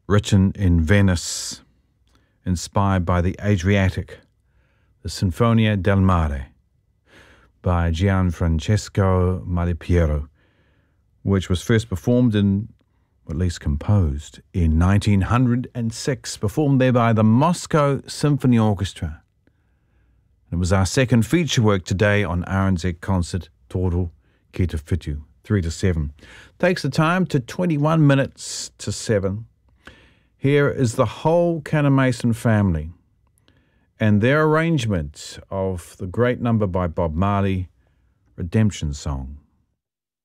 written in Venice, inspired by the Adriatic, the Sinfonia del Mare by Gianfrancesco Malipiero, which was first performed or at least composed, in 1906, performed there by the Moscow Symphony Orchestra. It was our second feature work today on RNZ Concert Toro Ki Te Whitu, 3 to 7. Takes the time to 21 minutes to 7. Here is the whole Canamason family and their arrangement of the great number by Bob Marley, Redemption Song.